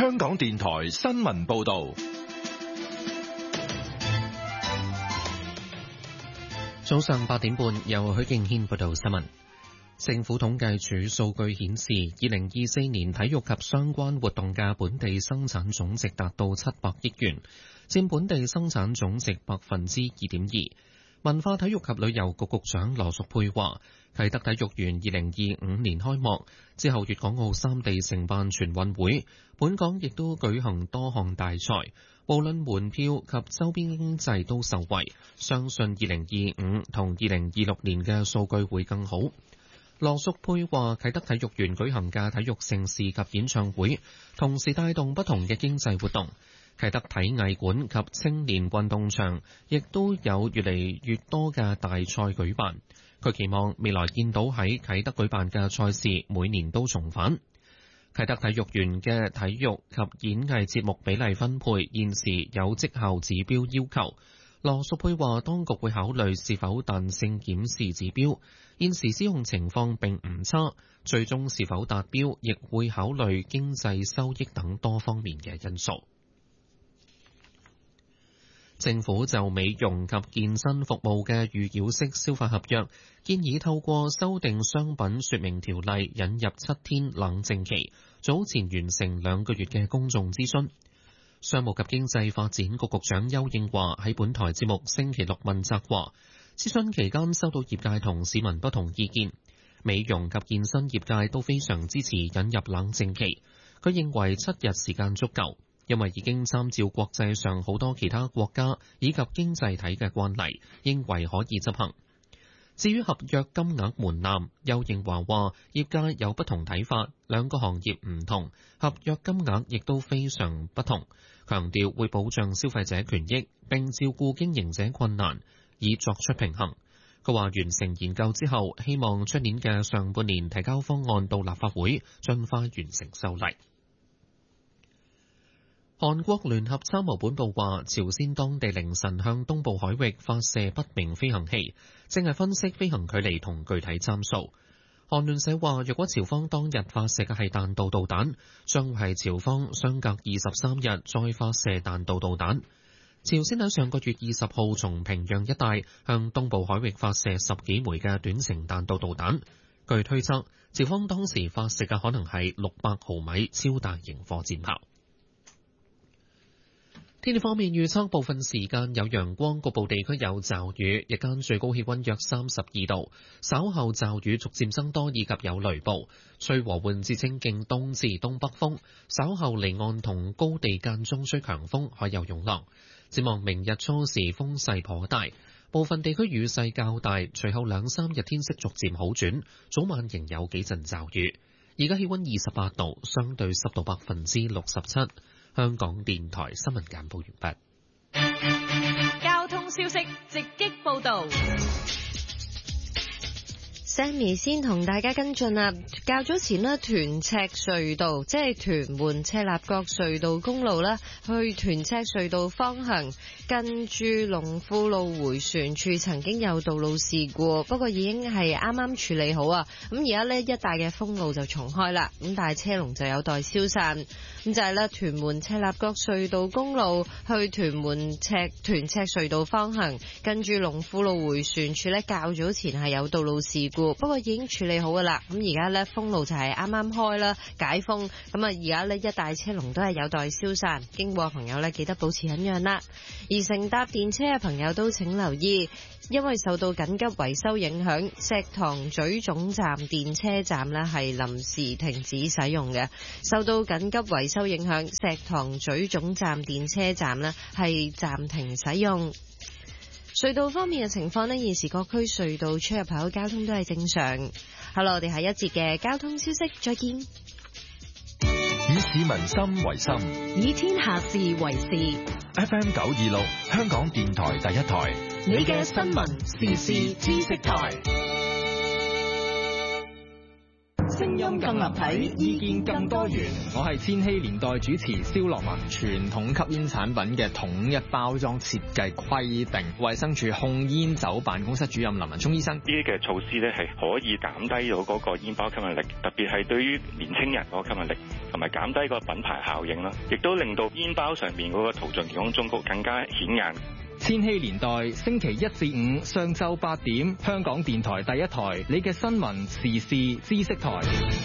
香港電台新聞報道。 早上8點半，由許敬軒報道新聞。政府統計處數據顯示，2024年體育及相關活動嘅本地生產總值達到700億元，佔本地生產總值 2.2%。文化體育及旅遊局局長羅淑佩話，啟德體育園2025年開幕之後，粵港澳三地承辦全運會，本港亦都舉行多項大賽，無論門票及周邊經濟都受惠，相信2025同2026年嘅數據會更好。羅淑佩話，啟德體育園舉行嘅體育盛事及演唱會，同時帶動不同嘅經濟活動。啟德體藝館及青年運動場亦都有越嚟越多嘅大賽舉辦。佢期望未來見到喺啟德舉辦嘅賽事每年都重返。啟德體育園嘅體育及演藝節目比例分配現時有績效指標要求。羅淑佩話，當局會考慮是否彈性檢視指標，現時使用情況並唔差，最終是否達標亦會考慮經濟收益等多方面嘅因素。政府就美容及健身服務嘅預繳式消費合約，建議透過修訂商品說明條例引入7天冷靜期，早前完成2個月嘅公眾諮詢。商務及經濟發展局局長邱應華喺本台節目星期六問責話，諮詢期間收到業界同市民不同意見，美容及健身業界都非常支持引入冷靜期。佢認為7日時間足夠，因為已經參照國際上好多其他國家以及經濟體嘅慣例，認為可以執行。至於合約金額門檻，邱應華話業界有不同睇法，兩個行業唔同，合約金額亦都非常不同，強調會保障消費者權益並照顧經營者困難，以作出平衡。佢話完成研究之後，希望出年嘅上半年提交方案到立法會，盡快完成修例。韓國聯合參謀本部話，朝鮮當地凌晨向東部海域發射不明飛行器，正係分析飛行距離同具體參數。韓聯社話，若果朝方當日發射嘅係彈道導彈，將會係朝方相隔23日再發射彈道導彈。朝鮮喺上個月20號從平壤一帶向東部海域發射10幾枚嘅短程彈道導彈。據推測，朝方當時發射嘅可能係600毫米超大型火箭炮。天氣方面預測，部分時間有陽光，局部地區有驟雨，日間最高氣溫約32度，稍後驟雨逐漸增多以及有雷暴，吹和緩至清勁東至東北風，稍後離岸同高地間中吹強風，海有湧浪。展望明日初時風勢頗大，部分地區雨勢較大，隨後2-3日天色逐漸好轉，早晚仍有幾陣驟雨。而家氣溫28度，相對濕度67%。香港電台新聞簡報完畢。交通消息直擊報道。 Sammy 先同大家跟進啦。較早前呢，屯赤隧道即係屯門赤鱲角隧道公路啦，去屯赤隧道方向近住龍富路迴旋處曾經有道路事故，不過已經係啱啱處理好啊。咁而家呢，一帶嘅封路就重開啦，咁但係車龍就有待消散。咁就係咧，屯門赤鱲角隧道公路去屯赤隧道方向近住龍富路迴旋處呢，較早前係有道路事故，不過已經處理好噶啦。咁而家呢，封路就係啱啱開啦，解封。咁啊，而家呢，一帶車龍都係有待消散，經過朋友呢，記得保持忍讓啦。而乘搭電車嘅朋友都請留意，因為受到緊急維修影響，石塘咀總站電車站呢係臨時停止使用嘅。受到緊急維修影響，石塘咀總站電車站呢係暫停使用。隧道方面嘅情況呢，現時各區隧道出入口交通都係正常。好啦，我哋下一節嘅交通消息再見。 以市民心為心， 以天下事為事。 FM 926，香港電台第一台， 你嘅新聞時事知識台。 聲音更立體，意見更多元。 我係千禧年代主持蕭樂文。傳統吸煙產品嘅統一包裝設計規定，衛生署控煙酒辦公室主任林文聰醫生， 呢啲嘅措施咧係可以減低到嗰個煙包吸引力，特別係對於年輕人嗰個吸引力，同埋減低個品牌效應啦，亦都令到煙包上面嗰個圖像健康忠告更加顯眼。 千禧年代星期一至五上晝8點，香港電台第一台，你嘅新聞時事知識台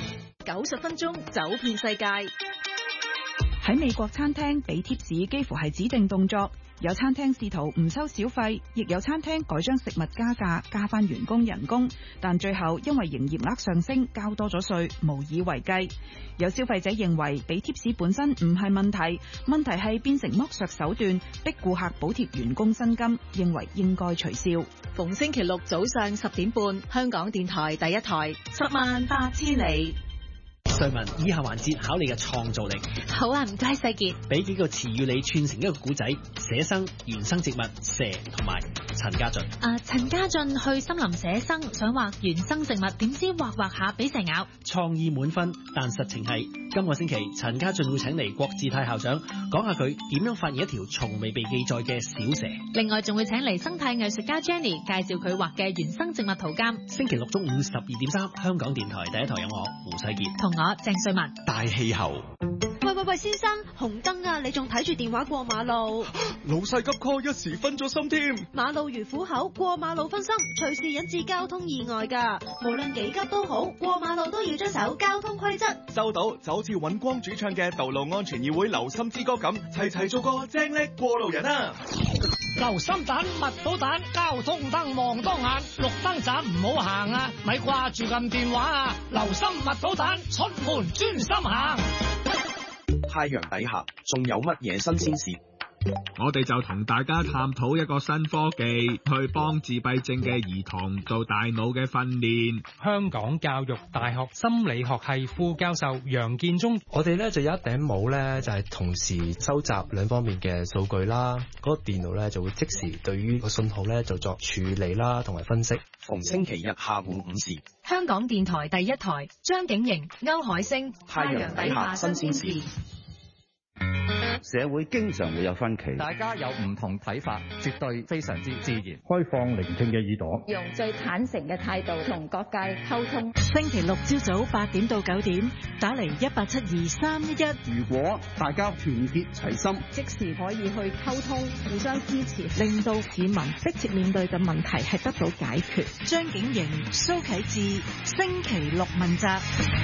，90分鐘走遍世界。 喺美國餐廳俾貼士幾乎係指定動作，有餐廳試圖唔收小費，亦有餐廳改將食物加價，加翻員工人工，但最後因為營業額上升，交多咗稅，無以為繼。有消費者認為俾貼士本身唔係問題，問題係變成剝削手段，逼顧客補貼員工薪金，認為應該取消。 逢星期六早上10點半，香港電台第一台，108000里。 瑞文，以下環節考你嘅創造力。 好啊，唔該世傑。 俾幾個詞語你串成一個古仔：寫生、原生植物、蛇同埋陳家俊。 陳家俊去森林寫生，想畫原生植物，點知畫下俾蛇咬。 創意滿分，但實情係今個星期陳家俊會請嚟郭志泰校長講下佢點樣發現一條從未被記載嘅小蛇。 另外仲會請嚟生態藝術家 Jenny 介紹佢畫嘅原生植物圖鑑。 星期六中午12點3，香港電台第一台有我胡世傑同我鄭瑞文。 大氣候。 喂，先生，紅燈啊，你仲睇住電話過馬路？ 老細急 call，一時分咗心添。 馬路如虎口，過馬路分心，隨時引致交通意外㗎。無論幾急都好，過馬路都要遵守交通規則。 收到，就好似尹光主唱嘅道路安全議會留心之歌咁，齊做個精叻過路人啊！ 留心蛋，密到蛋，交通燈望當眼，綠燈盞唔好行啊！咪掛住撳電話啊！留心密到蛋，出門專心行。 太陽底下仲有乜嘢新鮮事？ 我哋就同大家探討一個新科技，去幫自閉症嘅兒童做大腦嘅訓練。 香港教育大學心理學系副教授楊建忠， 我哋咧就有一頂帽咧，就係同時收集兩方面嘅數據啦。嗰個電腦咧就會即時對於個信號咧就作處理啦，同埋分析。 逢星期日下午5時， 香港電台第一台，張景瑩、歐海星， 太陽底下新鮮事。 社會經常會有分歧， 大家有唔同睇法，絕對非常之自然。 開放聆聽嘅耳朵， 用最坦誠嘅態度同各界溝通。 星期六朝早8點到9點，打嚟1872311。 如果大家團結齊心， 即時可以去溝通，互相支持， 令到市民迫切面對嘅問題係得到解決。張景瑩、蘇啟智，星期六問責。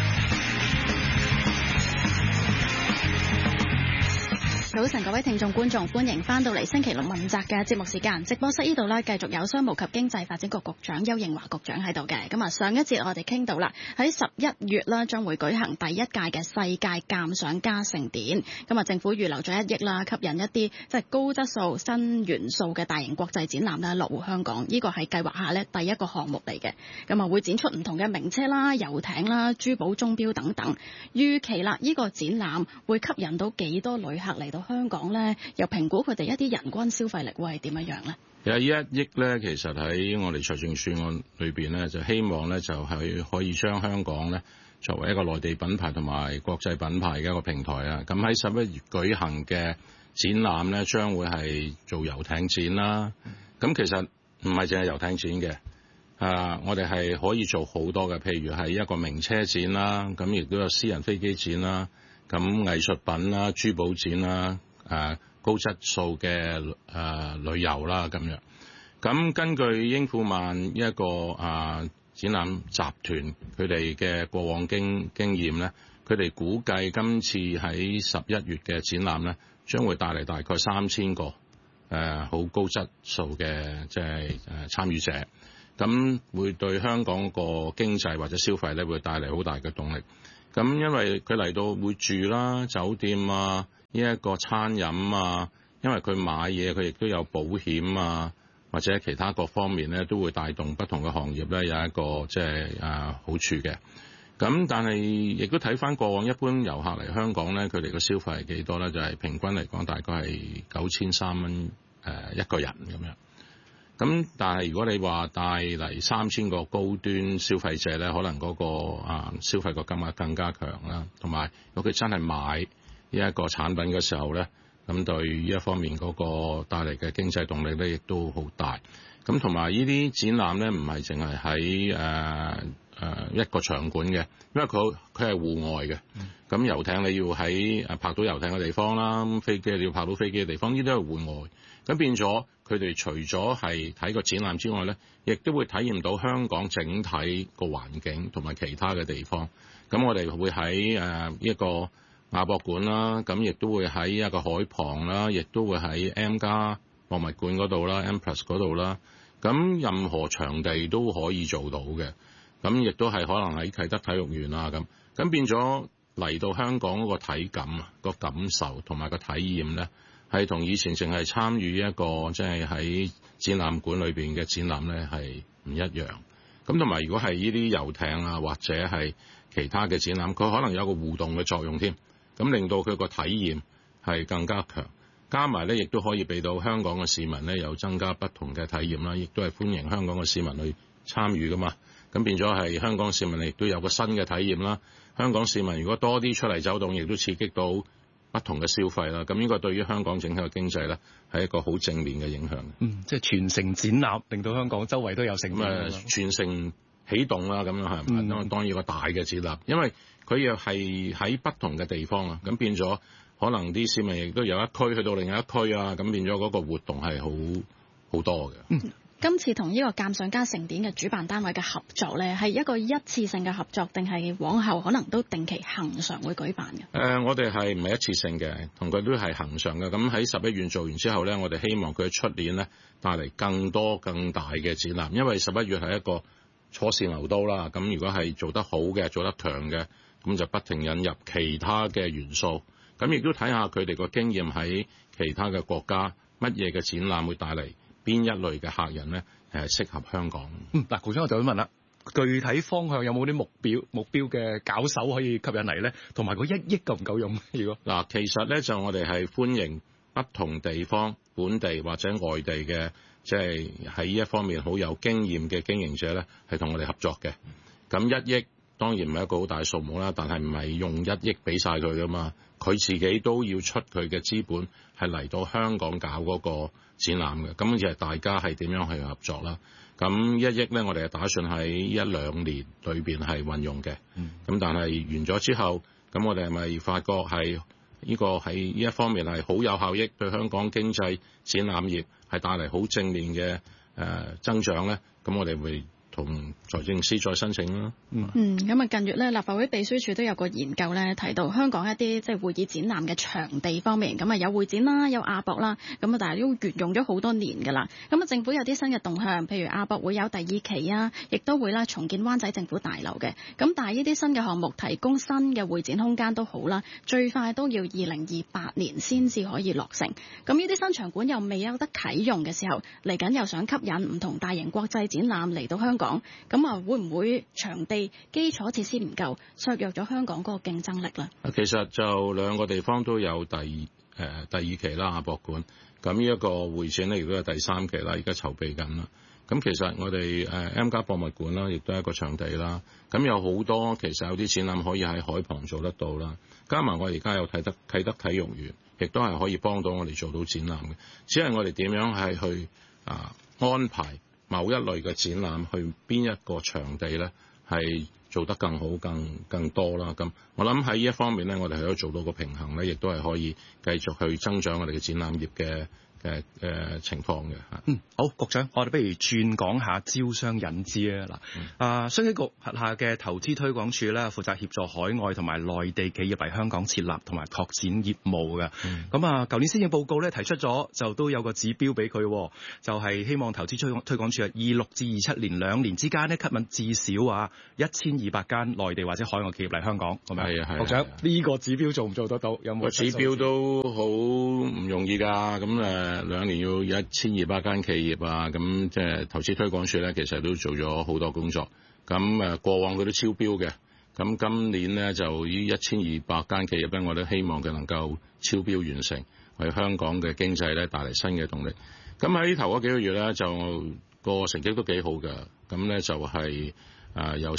早晨，各位聽眾觀眾，歡迎翻到嚟星期六問責嘅節目時間。直播室呢度呢，繼續有商務及經濟發展局局長邱應華局長喺度嘅。咁啊，上一節我哋傾到啦，喺11月啦，將會舉行第一屆嘅世界鑑賞家盛典。咁啊，政府預留咗1億啦，吸引一啲即係高質素、新元素嘅大型國際展覽咧落戶香港。呢個係計劃下呢第一個項目嚟嘅。咁啊，會展出唔同嘅名車啦、遊艇啦、珠寶鐘錶等等。預期啦，呢個展覽會吸引到幾多旅客嚟到香港咧，又評估佢哋一啲人均消費力會係點樣樣咧？ 有1億咧，其實喺我哋財政預算案裏邊咧，就希望咧就係可以將香港咧作為一個內地品牌同埋國際品牌嘅一個平台啊。咁喺11月舉行嘅展覽咧，將會係做遊艇展啦。咁其實唔係淨係遊艇展嘅，我哋係可以做好多嘅，譬如係一個名車展啦，咁亦都有私人飛機展啦。咁藝術品啦、珠寶展啦、高質素嘅旅遊啦咁樣。咁根據英富曼一個展覽集團佢哋嘅過往經驗咧，佢哋估計今次喺11月嘅展覽咧，將會帶嚟大概3000個好高質素嘅即係參與者。咁會對香港個經濟或者消費咧，會帶嚟好大嘅動力。咁因為佢嚟到會住啦、酒店啊、呢一個餐飲啊，因為佢買嘢佢亦都有保險啊，或者其他各方面咧都會帶動不同嘅行業咧有一個即係好處嘅。咁但係亦都睇翻過往一般遊客嚟香港咧，佢哋嘅消費係幾多咧？就係平均嚟講大概係9300蚊一個人咁樣。 咁但係如果你話帶嚟3000個高端消費者咧，可能嗰個消費個金額更加強啦，同埋如果佢真係買呢一個產品嘅時候咧，咁對呢一方面嗰個帶嚟嘅經濟動力咧，亦都好大。咁同埋呢啲展覽咧，唔係淨係喺一個場館嘅，因為佢係戶外嘅。咁遊艇你要喺泊到遊艇嘅地方啦，飛機你要泊到飛機嘅地方，呢啲都係戶外。咁變咗佢哋除咗係睇個展覽之外咧，亦都會體驗到香港整體個環境同埋其他嘅地方。咁我哋會喺一個亞博館啦，咁亦都會喺一個海旁啦，亦都會喺 M+ 博物館嗰度啦 M+ 嗰度啦。咁任何場地都可以做到嘅。咁亦都係可能喺啟德體育園啊咁變咗嚟到香港嗰個體感啊、個感受同埋個體驗咧，係同以前淨係參與一個即係喺展覽館裏邊嘅展覽咧係唔一樣。咁同埋如果係呢啲遊艇啊或者係其他嘅展覽，佢可能有個互動嘅作用添，咁令到佢個體驗係更加強。加埋咧，亦都可以俾到香港嘅市民咧有增加不同嘅體驗啦，亦都係歡迎香港嘅市民去參與噶嘛。咁變咗係香港市民亦都有個新嘅體驗啦。香港市民如果多啲出嚟走動，亦都刺激到不同嘅消費啦。咁呢個對於香港整體嘅經濟咧係一個好正面嘅影響。 即係全城展覽，令到香港周圍都有盛況。 全城起動啦，咁樣係咪？因為當然個大嘅展覽，因為佢又係喺不同嘅地方啊，咁變咗可能啲市民亦都有一區去到另一區啊，咁變咗嗰個活動係好多嘅。 今次同呢個鑑賞家盛典嘅主辦單位嘅合作咧，係一個一次性嘅合作，定係往後可能都定期恆常會舉辦嘅？ 我哋係唔係一次性嘅，同佢都係恆常嘅。咁喺11月做完之後咧，我哋希望佢出年咧帶嚟更多更大嘅展覽，因為11月係一個初試牛刀啦。咁如果係做得好嘅、做得強嘅，咁就不停引入其他嘅元素。咁亦都睇下佢哋個經驗喺其他嘅國家，乜嘢嘅展覽會帶嚟邊一類嘅客人咧，適合香港。 嗱，局長我就想問啦，具體方向有冇啲目標嘅搞手可以吸引嚟咧？同埋個1億夠唔夠用？如果嗱，其實咧就我哋係歡迎不同地方、本地或者外地嘅，即係喺呢一方面好有經驗嘅經營者咧，係同我哋合作嘅。咁1億當然唔係一個好大數目啦，但係唔係用1億俾晒佢噶嘛，佢自己都要出佢嘅資本，係嚟到香港搞嗰個展覽嘅。咁就係大家係點樣去合作啦？咁1億咧，我哋係打算喺1-2年裏邊係運用嘅。咁但係完咗之後，咁我哋係咪發覺係呢個喺呢一方面係好有效益，對香港經濟展覽業係帶嚟好正面嘅增長咧？咁我哋會同財政司再申請啦。 咁啊，近月咧，立法會秘書處都有個研究咧，提到香港一啲即係會議展覽嘅場地方面，咁啊有會展啦，有亞博啦，咁啊但係都沿用咗好多年㗎啦。咁啊，政府有啲新嘅動向，譬如亞博會有第2期啊，亦都會啦重建灣仔政府大樓嘅。咁但係呢啲新嘅項目提供新嘅會展空間都好啦，最快都要2028年先至可以落成。咁呢啲新場館又未有得啟用嘅時候，嚟緊又想吸引唔同大型國際展覽嚟到香港。咁啊，會唔會場地基礎設施唔夠，削弱咗香港嗰個競爭力咧？ 其實就兩個地方都有第二期啦，亞博館。咁呢一個會展咧，亦都係第3期啦，而家籌備緊啦。咁其實我哋M+ 博物館啦，亦都係一個場地啦。咁有好多其實有啲展覽可以喺海旁做得到啦。加埋我而家有啟德體育園，亦都係可以幫到我哋做到展覽嘅。只係我哋點樣係去安排某一類嘅展覽去邊一個場地咧，係做得更好、更多啦。咁我諗喺呢一方面咧，我哋係可以做到個平衡咧，亦都係可以繼續去增長我哋嘅展覽業嘅情況嘅嚇。 好，局長，我哋不如轉講下招商引資啊。嗱，商經局轄下嘅投資推廣署咧，負責協助海外同埋內地企業嚟香港設立同埋拓展業務嘅。咁啊，舊年施政報告咧提出咗，就都有個指標俾佢，就係希望投資推廣署26至27年2年之間咧，吸引至少1200間內地或者海外企業嚟香港。係咪？係。局長，呢個指標做唔做得到？有冇？個指標都好唔容易㗎。咁2年要1200間企業啊，咁即係投資推廣署咧，其實都做咗好多工作。咁過往佢都超標嘅，咁今年咧就呢1200間企業咧，我都希望佢能夠超標完成，為香港嘅經濟咧帶嚟新嘅動力。 咁喺頭嗰幾個月咧，就個成績都幾好嘅。咁咧就係有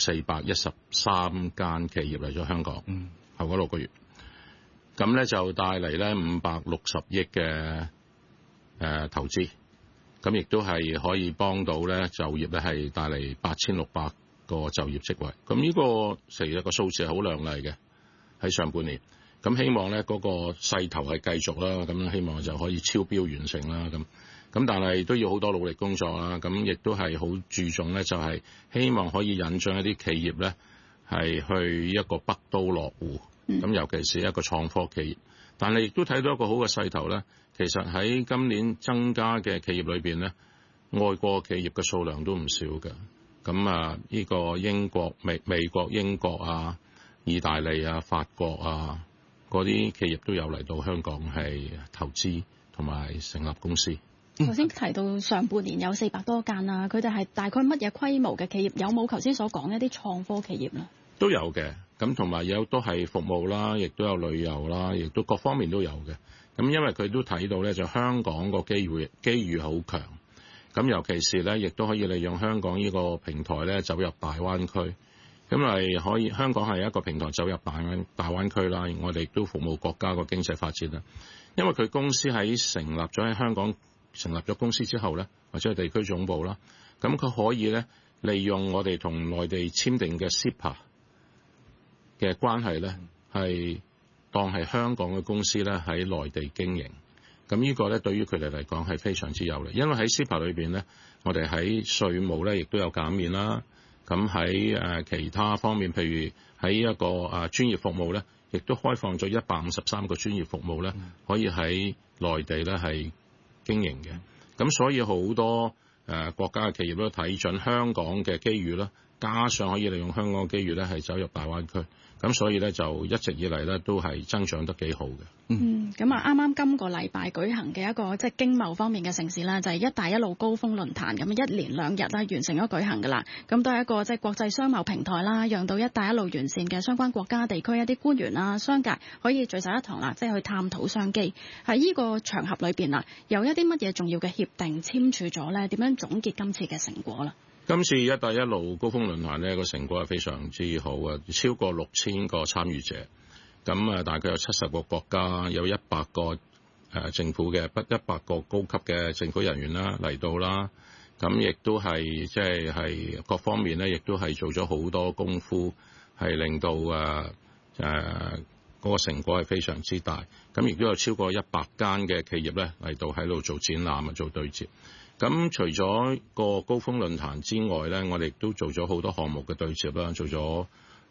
413間企業嚟咗香港，頭嗰6個月。咁咧就帶嚟咧560億嘅投資，咁亦都係可以幫到咧就業咧係帶嚟8600個就業職位。咁呢個成日個數字係好亮麗嘅喺上半年。咁希望咧嗰個勢頭係繼續啦，咁希望就可以超標完成啦。咁但係都要好多努力工作啦。咁亦都係好注重咧，就係希望可以引進一啲企業咧係去一個北都落戶。咁尤其是一個創科企業，但係亦都睇到一個好嘅勢頭咧。其實喺今年增加嘅企業裏邊咧，外國企業嘅數量都唔少嘅。咁呢個英國、美國、英國啊、意大利啊、法國啊嗰啲企業都有嚟到香港係投資同埋成立公司。 頭先提到上半年有400多間啦，佢哋係大概乜嘢規模嘅企業？有冇頭先所講一啲創科企業咧？都有嘅。咁同埋有都係服務啦，亦都有旅遊啦，亦都各方面都有嘅。咁因為佢都睇到咧，就香港個機遇好強。咁尤其是咧，亦都可以利用香港呢個平台咧走入大灣區。咁係可以香港係一個平台走入大灣區啦。我哋亦都服務國家個經濟發展啦。因為佢公司喺成立咗喺香港成立咗公司之後咧，或者係地區總部啦，咁佢可以咧利用我哋同內地簽訂嘅 CEPA嘅關係咧，係當係香港嘅公司咧喺內地經營。咁呢個咧對於佢哋嚟講係非常之有利，因為喺 CEPA 裏邊咧，我哋喺稅務咧亦都有減免啦。咁喺其他方面，譬如喺一個專業服務咧，亦都開放咗153個專業服務咧，可以喺內地咧係經營嘅。咁所以好多國家嘅企業都睇準香港嘅機遇啦，加上可以利用香港嘅機遇咧係走入大灣區。咁所以咧就一直以嚟咧都係增長得幾好嘅。咁啱啱今個禮拜舉行嘅一個即係經貿方面嘅盛事啦，就係一帶一路高峰論壇，咁一連2日咧完成咗舉行㗎啦。咁都係一個即係國際商貿平台啦，讓到一帶一路沿線嘅相關國家地區一啲官員啊、商界可以聚首一堂啦，即係去探討商機。喺呢個場合裏邊啊，有一啲乜嘢重要嘅協定簽署咗咧？點樣總結今次嘅成果啦？ 今次一帶一路高峰論壇呢個成果係非常之好啊，超過6000個參與者，咁大概有70個國家，有100個政府嘅100個高級嘅政府人員啦嚟到啦，咁亦都係即係各方面咧，亦都係做咗好多功夫，係令到嗰個成果係非常之大。咁亦都有超過100間嘅企業咧嚟到喺度做展覽啊，做對接。咁除咗個高峰論壇之外咧，我哋亦都做咗好多項目嘅對接啦，做咗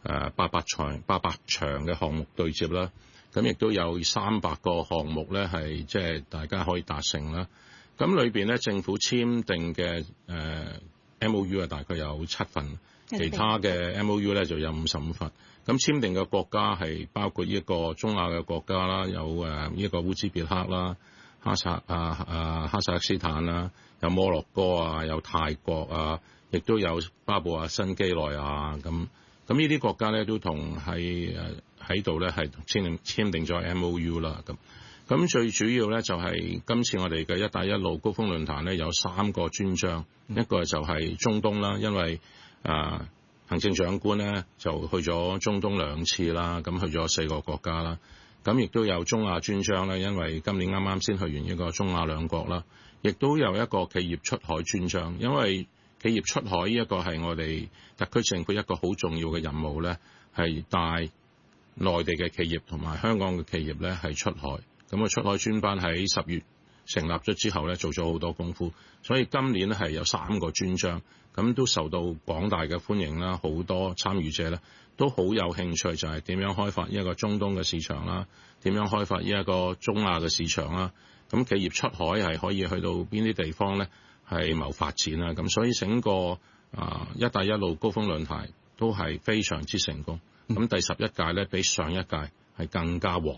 800場嘅項目對接啦。咁亦都有300個項目咧係即係大家可以達成啦。咁裏邊咧政府簽訂嘅MOU 啊，大概有7份，其他嘅 MOU 咧就有55份。咁簽訂嘅國家係包括呢個中亞嘅國家啦，有呢個烏茲別克啦、哈薩克斯坦啦，有摩洛哥啊，有泰國啊，亦都有巴布亞新幾內亞咁。咁呢啲國家咧都同喺度咧係簽訂咗 MOU 啦。咁最主要咧就係今次我哋嘅一帶一路高峰論壇咧有3個專章，一個就係中東啦，因為行政長官咧就去咗中東2次啦，咁去咗4個國家啦。咁亦都有中亞專章咧，因為今年啱啱先去完一個中亞2國啦，亦都有一個企業出海專章，因為企業出海呢一個係我哋特區政府一個好重要嘅任務咧，係帶內地嘅企業同埋香港嘅企業咧係出海。咁個出海專班喺10月成立咗之後咧，做咗好多功夫，所以今年咧係有3個專章，咁都受到廣大嘅歡迎啦，好多參與者咧都好有興趣，就係點樣開發一個中東嘅市場啦，點樣開發呢一個中亞嘅市場啦。咁企業出海係可以去到邊啲地方咧，係謀發展啦。咁所以整個一帶一路高峰論壇都係非常之成功。咁第11屆咧比上一屆係更加旺。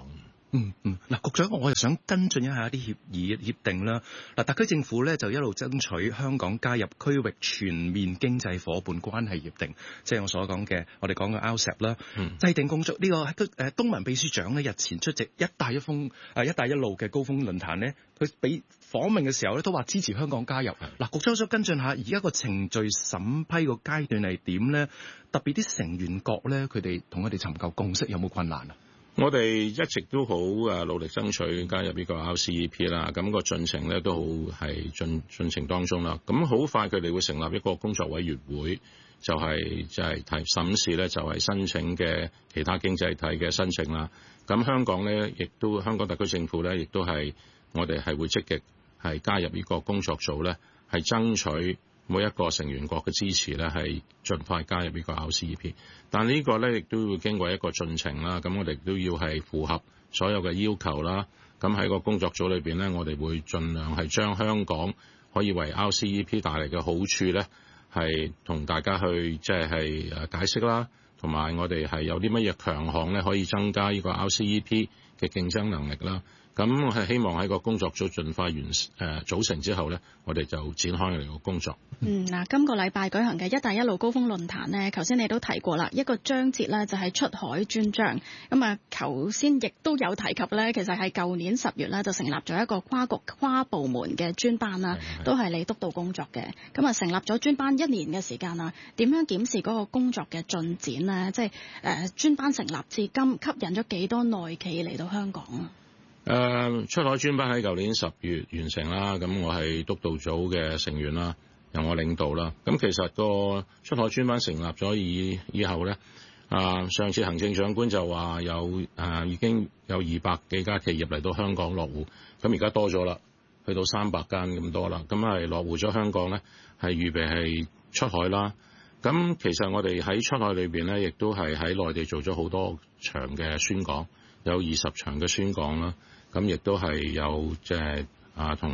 嗱，局長，我又想跟進一下啲協定啦。嗱，特區政府咧就一路爭取香港加入區域全面經濟夥伴關係協定，即係我所講嘅，我哋講嘅 RCEP 啦。制定工作呢個東盟秘書長咧日前出席一帶一路嘅高峰論壇咧，佢俾訪問嘅時候咧都話支持香港加入。嗱，局長我想跟進下，而家個程序審批個階段係點咧？特別啲成員國咧，佢哋同佢哋尋求共識有冇困難啊？ 我哋一直都好努力爭取加入呢個 RCEP 啦，咁個進程咧都好係進程當中啦。咁好快佢哋會成立一個工作委員會，就係審視咧就係申請嘅其他經濟體嘅申請啦。咁香港咧亦都香港特區政府咧亦都係我哋係會積極係加入呢個工作組咧，係爭取每一個成員國嘅支持咧，係盡快加入呢個 RCEP。但呢個咧亦都會經過一個進程啦。咁我哋都要係符合所有嘅要求啦。咁喺個工作組裏邊咧，我哋會盡量係將香港可以為 RCEP 帶嚟嘅好處咧，係同大家去即係解釋啦。同埋我哋係有啲乜嘢強項咧，可以增加呢個 RCEP 嘅競爭能力啦。咁我係希望喺個工作組盡快組成之後呢，我哋就展開我哋個工作。 嗱，今個禮拜舉行嘅一帶一路高峰論壇呢，頭先你都提過啦，一個章節呢就係出海專章。咁啊，頭先亦都有提及呢，其實係舊年10月呢就成立咗一個跨局跨部門嘅專班啦，都係你督導工作嘅。咁啊，成立咗專班1年嘅時間啦，點樣檢視嗰個工作嘅進展呢？即係專班成立至今，吸引咗幾多內企嚟到香港啊？ 出海專班喺舊年10月完成啦，咁我係督導組嘅成員啦，由我領導啦。咁其實個出海專班成立咗以後咧，上次行政長官就話已經有200幾家企業嚟到香港落戶，咁而家多咗啦，去到300間咁多啦。咁係落戶咗香港咧，係預備係出海啦。咁其實我哋喺出海裏邊咧，亦都係喺內地做咗好多場嘅宣講，有20場嘅宣講啦。咁亦都係有即係同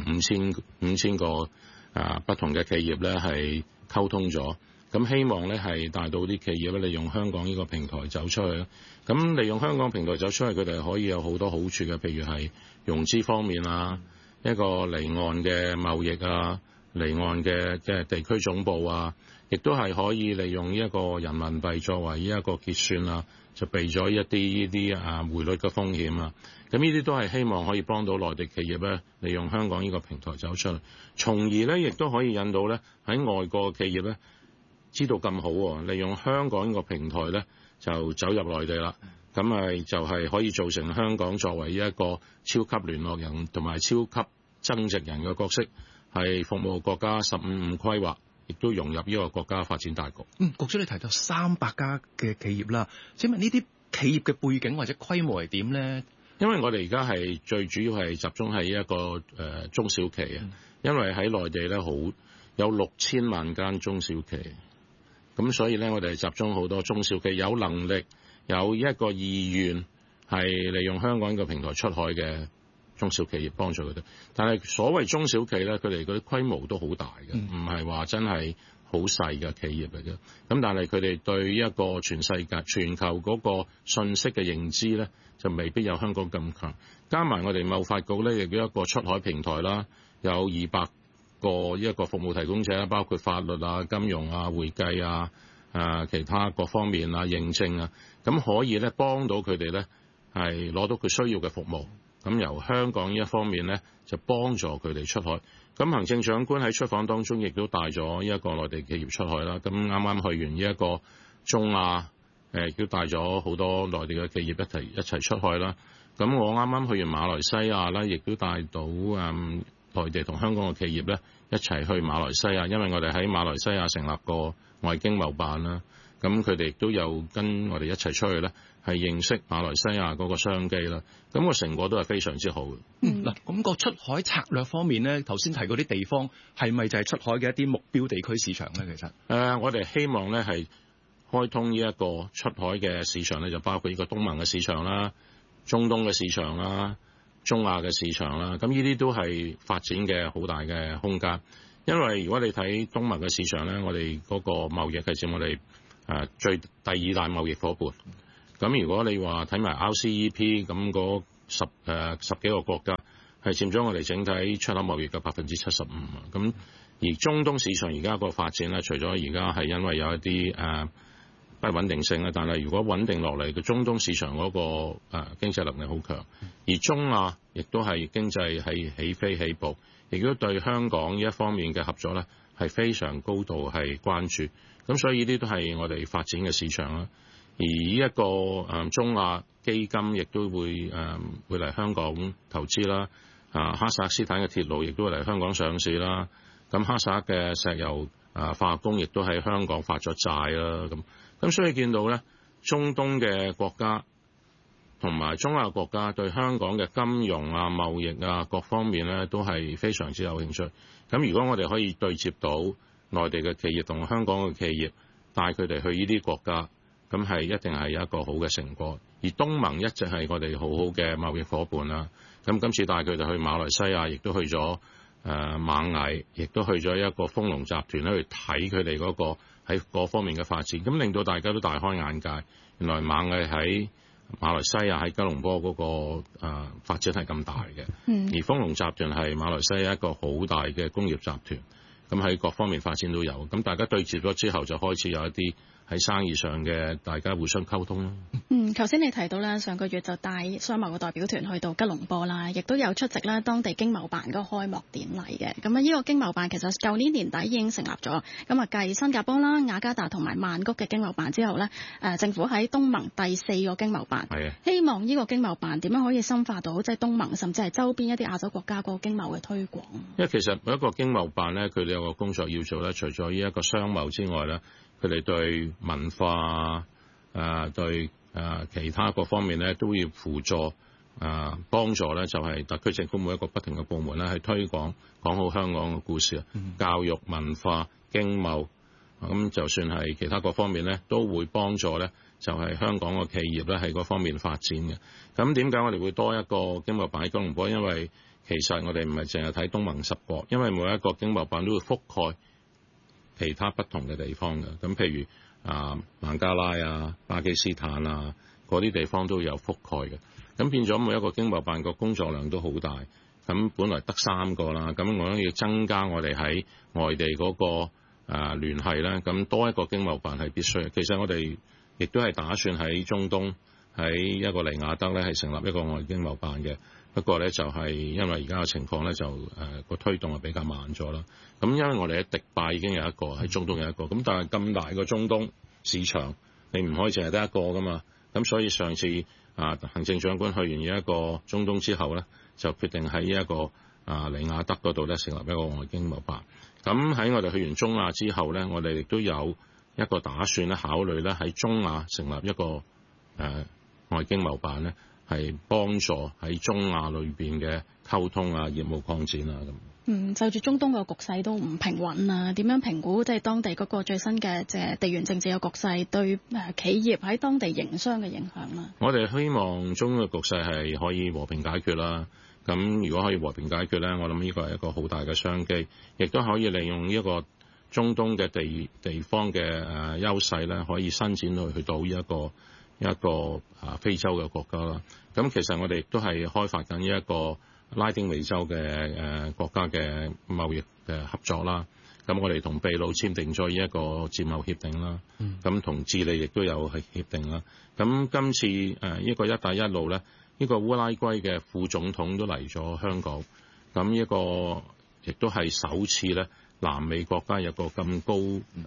5000個不同嘅企業咧係溝通咗，咁希望咧係帶到啲企業咧利用香港呢個平台走出去。咁利用香港平台走出去，佢哋可以有好多好處嘅，譬如係融資方面啊，一個離岸嘅貿易啊，離岸嘅即係地區總部啊，亦都係可以利用呢一個人民幣作為呢一個結算啊，就避咗一啲匯率嘅風險啊。咁呢啲都係希望可以幫到內地企業咧，利用香港呢個平台走出去，從而咧亦都可以引到咧喺外國嘅企業咧知道咁好喎，利用香港呢個平台咧就走入內地啦。咁咪就係可以造成香港作為一個超級聯絡人同埋超級增值人嘅角色，係服務國家15規劃，亦都融入呢個國家發展大局。 局長你提到300家嘅企業啦，請問呢啲企業嘅背景或者規模係點咧？ 因為我哋而家係最主要係集中喺一個中小企啊，因為喺內地咧有6000萬間中小企，咁所以咧我哋集中好多中小企有能力有一個意願係利用香港呢個平台出海嘅中小企業幫助佢哋。但係所謂中小企咧，佢哋嗰啲規模都好大嘅，唔係話真係好細嘅企業嚟嘅。咁但係佢哋對一個全球嗰個信息嘅認知咧，就未必有香港咁強。加埋我哋貿發局咧，亦有一個出海平台啦，有200個一個服務提供者啦，包括法律啊、金融啊、會計啊、其他各方面啊、認證啊，咁可以咧幫到佢哋咧係攞到佢需要嘅服務。咁由香港呢一方面咧，就幫助佢哋出海。咁行政長官喺出訪當中，亦都帶咗一個內地企業出海啦。咁啱啱去完呢一個中亞，亦都帶咗好多內地嘅企業一齊出海啦。咁我啱啱去完馬來西亞啦，亦都帶到內地同香港嘅企業咧一齊去馬來西亞，因為我哋喺馬來西亞成立個外經貿辦啦。咁佢哋亦都有跟我哋一齊出去咧，係認識馬來西亞嗰個商機啦。咁個成果都係非常之好嘅。 嗱，咁個出海策略方面咧，頭先提過啲地方係咪就係出海嘅一啲目標地區市場咧？其實我哋希望咧係開通呢一個出海嘅市場咧，就包括呢個東盟嘅市場啦、中東嘅市場啦、中亞嘅市場啦。咁呢啲都係發展嘅好大嘅空間。因為如果你睇東盟嘅市場咧，我哋嗰個貿易係佔我哋第2大貿易夥伴。咁如果你話睇埋 RCEP 咁嗰十幾個國家，係佔咗我哋整體出口貿易嘅75%啊。咁而中東市場而家個發展咧，除咗而家係因為有一啲不穩定性啦，但係如果穩定落嚟嘅中東市場嗰個經濟能力好強，而中亞亦都係經濟係起飛起步，亦都對香港呢一方面嘅合作咧係非常高度係關注。咁所以呢啲都係我哋發展嘅市場啦。而呢一個中亞基金亦都會嚟香港投資啦。哈薩克斯坦嘅鐵路亦都會嚟香港上市啦。咁哈薩克嘅石油化工亦都喺香港發咗債啦。咁所以見到咧，中東嘅國家同埋中亞國家對香港嘅金融啊、貿易啊各方面咧都係非常之有興趣。咁如果我哋可以對接到內地嘅企業同香港嘅企業，帶佢哋去呢啲國家，咁係一定係有一個好嘅成果。而東盟一直係我哋好好嘅貿易夥伴啦。咁今次帶佢哋去馬來西亞，亦都去咗螞蟻，亦都去咗一個豐隆集團咧去睇佢哋嗰個喺各方面嘅發展，咁令到大家都大開眼界。原來螞蟻喺馬來西亞喺吉隆坡嗰個發展係咁大嘅，而豐隆集團係馬來西亞一個好大嘅工業集團，咁喺各方面發展都有。咁大家對接咗之後，就開始有一啲喺生意上嘅大家互相溝通咯。 頭先你提到咧，上個月就帶商貿嘅代表團去到吉隆坡啦，亦都有出席咧當地經貿辦嗰個開幕典禮嘅。咁呢個經貿辦其實舊年年底已經成立咗，咁繼新加坡啦、雅加達同埋曼谷嘅經貿辦之後咧，政府喺東盟第4個經貿辦，希望呢個經貿辦點樣可以深化到即係東盟甚至係周邊一啲亞洲國家嗰個經貿嘅推廣。 因為其實每一個經貿辦咧，佢哋有個工作要做咧，除咗呢一個商貿之外咧，佢哋對文化對其他各方面咧都要輔助幫助咧，就係特區政府每一個不同嘅部門咧去推廣講好香港嘅故事啊，教育、文化、經貿，咁就算係其他各方面咧都會幫助咧，就係香港嘅企業咧喺嗰方面發展嘅。咁點解我哋會多一個經貿辦喺吉隆坡？因為其實我哋唔係淨係睇東盟10國，因為每一個經貿辦都會覆蓋其他不同嘅地方嘅。咁譬如孟加拉啊、巴基斯坦啊嗰啲地方都有覆蓋嘅。咁變咗每一個經貿辦個工作量都好大。咁本來得3個啦，咁我要增加我哋喺外地嗰個聯繫咧，咁多一個經貿辦係必須嘅。其實我哋亦都係打算喺中東喺一個尼亞德咧係成立一個外經貿辦嘅。不過咧就係因為而家嘅情況咧就個推動係比較慢咗啦。咁因為我哋喺迪拜已經有一個，喺中東有一個，咁但係咁大個中東市場，你唔可以淨係得一個噶嘛。咁所以上次行政長官去完呢一個中東之後咧，就決定喺呢一個尼亞德嗰度咧成立一個外經貿辦。咁喺我哋去完中亞之後咧，我哋亦都有一個打算咧，考慮咧喺中亞成立一個外經貿辦咧。係幫助喺中亞裏邊嘅溝通啊、業務擴展啊咁。 就住中東個局勢都唔平穩啊，點樣評估即係當地嗰個最新嘅即係地緣政治嘅局勢對企業喺當地營商嘅影響啊？ 我哋希望中東嘅局勢係可以和平解決啦。咁如果可以和平解決咧，我諗呢個係一個好大嘅商機，亦都可以利用呢一個中東嘅地方嘅優勢咧，可以伸展去到呢一個非洲嘅國家啦，咁其實我哋亦都係開發緊一個拉丁美洲嘅國家嘅貿易嘅合作啦。咁我哋同秘魯簽訂咗一個自貿協定啦，咁同智利亦都有係協定啦。咁今次呢個一帶一路咧，呢個烏拉圭嘅副總統都嚟咗香港，咁呢個亦都係首次咧，南美國家有個咁高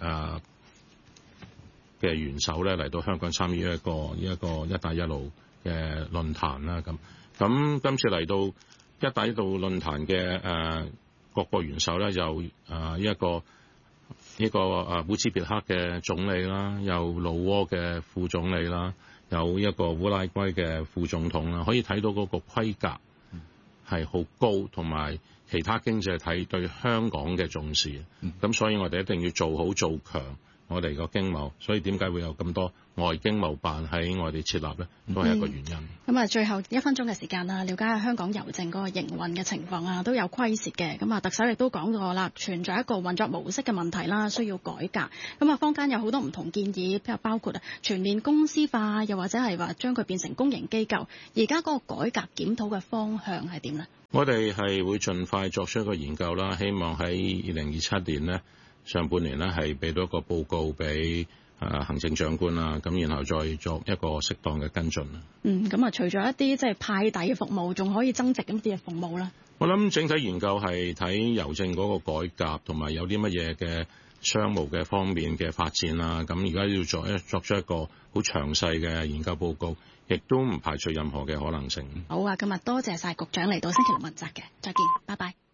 嘅元首咧嚟到香港參與一個一帶一路嘅論壇啦。咁今次嚟到一帶一路論壇嘅各個元首咧，有一個烏茲別克嘅總理啦，有老撾嘅副總理啦，有一個烏拉圭嘅副總統啦，可以睇到嗰個規格係好高，同埋其他經濟體對香港嘅重視。咁所以我哋一定要做好做強我哋個經貿，所以點解會有咁多外經貿辦喺外地設立咧，都係一個原因。 咁啊，最後1分鐘嘅時間啦，了解下香港郵政嗰個營運嘅情況啊，都有虧蝕嘅。咁啊，特首亦都講過啦，存在一個運作模式嘅問題啦，需要改革。咁啊，坊間有好多唔同建議，包括全面公司化，又或者係話將佢變成公營機構。而家嗰個改革檢討嘅方向係點呢？ 我哋係會盡快作出一個研究啦，希望喺2027年呢上半年呢係俾到一個報告俾行政長官啦，咁然後再作一個適當嘅跟進。 咁啊，除咗一啲即係派底嘅服務，仲可以增值咁啲嘅服務啦。 我諗整體研究係睇郵政嗰個改革，同埋有啲乜嘢嘅商務嘅方面嘅發展啦。咁而家要作出一個好詳細嘅研究報告，亦都唔排除任何嘅可能性。 好啊，今日多謝晒局長嚟到星期六問責嘅，再見，拜拜。